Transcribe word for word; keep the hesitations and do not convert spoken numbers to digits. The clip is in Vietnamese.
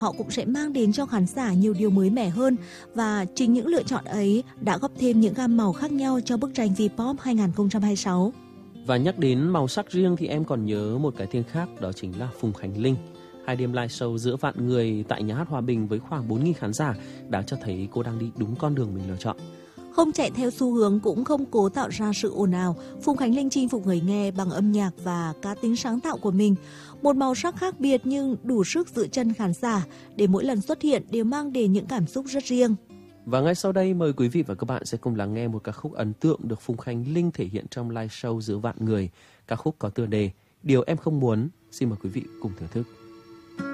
họ cũng sẽ mang đến cho khán giả nhiều điều mới mẻ hơn, và chính những lựa chọn ấy đã góp thêm những gam màu khác nhau cho bức tranh V-pop hai không hai sáu. Và nhắc đến màu sắc riêng thì em còn nhớ một cái tên khác, đó chính là Phùng Khánh Linh. Hai đêm live show giữa vạn người tại Nhà hát Hòa Bình với khoảng bốn nghìn khán giả đã cho thấy cô đang đi đúng con đường mình lựa chọn. Không chạy theo xu hướng cũng không cố tạo ra sự ồn ào, Phùng Khánh Linh chinh phục người nghe bằng âm nhạc và cá tính sáng tạo của mình. Một màu sắc khác biệt nhưng đủ sức giữ chân khán giả, để mỗi lần xuất hiện đều mang đến những cảm xúc rất riêng. Và ngay sau đây mời quý vị và các bạn sẽ cùng lắng nghe một ca khúc ấn tượng được Phùng Khánh Linh thể hiện trong live show giữa vạn người. Ca khúc có tựa đề Điều Em Không Muốn. Xin mời quý vị cùng thưởng thức.